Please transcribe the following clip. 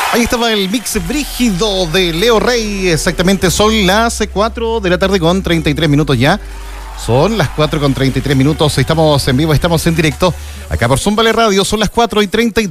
Ahí estaba el mix brígido de Leo Rey. Exactamente, son las 4 de la tarde con 33 minutos ya. Son las 4 con 33 minutos. Estamos en vivo, estamos en directo. Acá por Zumbale Radio, son las 4:33.